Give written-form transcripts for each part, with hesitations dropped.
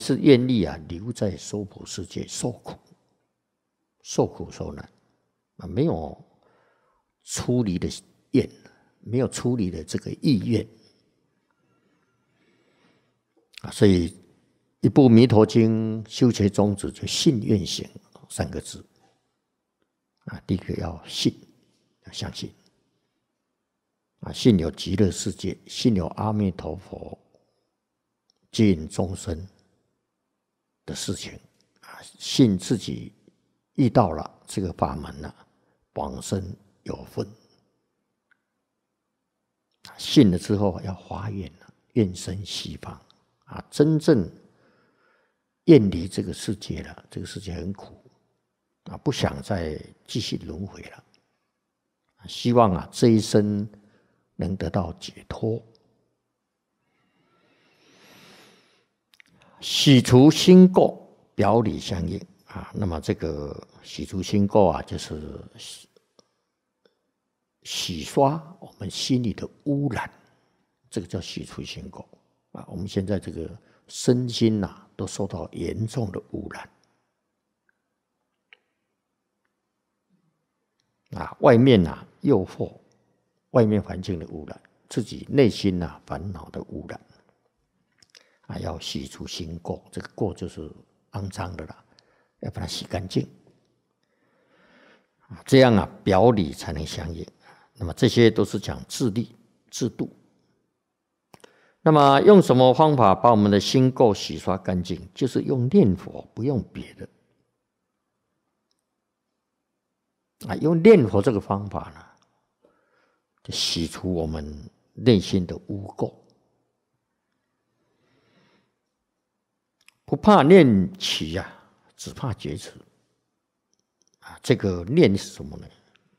是愿意留在娑婆世界受苦、受苦受难没有出离的愿，没有出离的这个意愿所以一部《弥陀经》修学宗旨就信愿行3个字第一个要信，要相信信有极乐世界，信有阿弥陀佛接引众生的事情信自己遇到了这个法门往生有份信了之后要发愿愿生西方真正远离这个世界了，这个世界很苦不想再继续轮回了，希望这一生能得到解脱。洗除心垢，表里相应那么这个洗除心垢就是洗刷我们心里的污染，这个叫洗除心垢我们现在这个身心都受到严重的污染外面诱惑，外面环境的污染，自己内心烦恼的污染要洗除心垢，这个垢就是肮脏的啦，要把它洗干净这样表里才能相应。那么这些都是讲自力自度。那么用什么方法把我们的心垢洗刷干净？就是用念佛，不用别的用念佛这个方法就洗除我们内心的污垢。不怕念起只怕觉迟这个念是什么呢？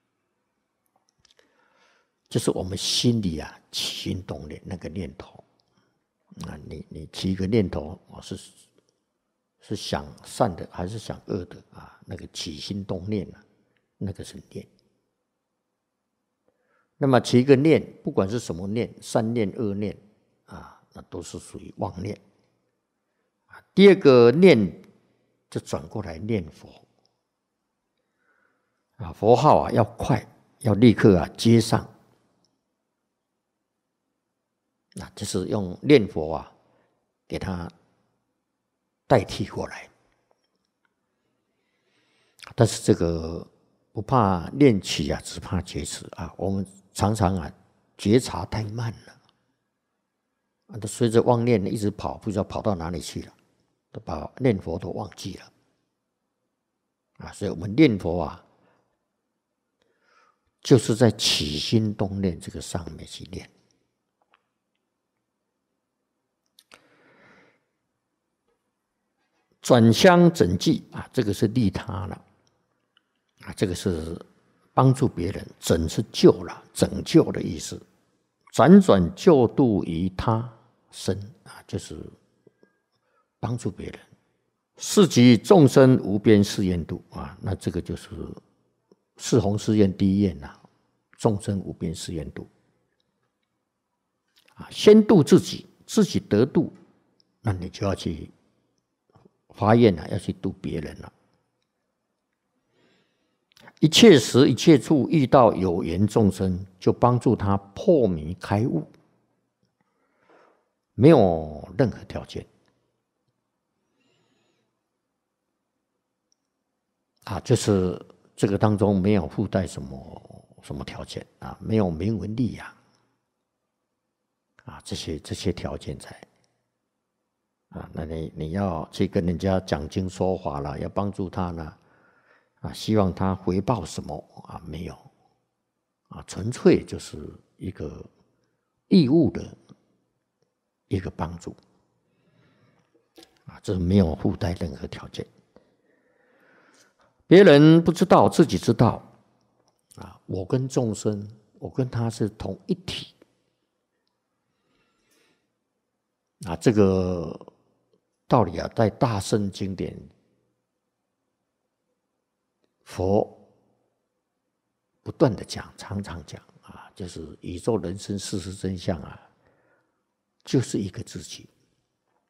就是我们心里起心动念那个念头你起一个念头是想善的还是想恶的那个起心动念那个是念。那么起一个念，不管是什么念，善念恶念那都是属于妄念第二个念就转过来念佛佛号要快，要立刻接上就是用念佛给它代替过来。但是这个不怕念起只怕觉迟我们常常觉察太慢了都随着妄念一直跑，不知道跑到哪里去了，都把念佛都忘记了所以我们念佛就是在起心动念这个上面去念。转相拯济这个是利他了这个是帮助别人，拯是救了，拯救的意思。辗转救度于他生就是帮助别人。是及众生无边誓愿度那这个就是四弘誓愿第一愿众生无边誓愿度先度自己，自己得度，那你就要去发愿要去度别人了。一切时一切处遇到有缘众生，就帮助他破迷开悟，没有任何条件就是这个当中没有附带什么条件没有名闻利养这些条件在那你要去跟人家讲经说法了，要帮助他呢希望他回报什么没有纯粹就是一个义务的一个帮助这没有附带任何条件。别人不知道，自己知道我跟众生，我跟他是同一体这个道理在大乘经典佛不断的讲，常常讲就是宇宙人生事实真相就是一个自己